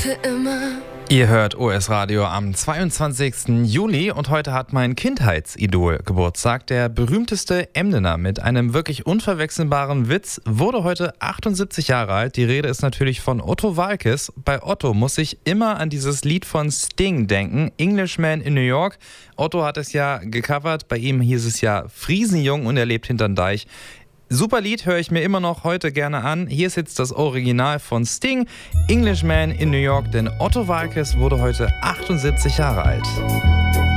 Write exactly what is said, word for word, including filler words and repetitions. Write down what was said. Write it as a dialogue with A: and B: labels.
A: für immer.
B: Ihr hört O S Radio am zweiundzwanzigsten Juli und heute hat mein Kindheitsidol Geburtstag. Der berühmteste Emdener mit einem wirklich unverwechselbaren Witz wurde heute achtundsiebzig Jahre alt. Die Rede ist natürlich von Otto Waalkes. Bei Otto muss ich immer an dieses Lied von Sting denken, Englishman in New York. Otto hat es ja gecovert, bei ihm hieß es ja Friesenjung und er lebt hinterm Deich. Super Lied, höre ich mir immer noch heute gerne an. Hier ist jetzt das Original von Sting, Englishman in New York, denn Otto Waalkes wurde heute achtundsiebzig Jahre alt.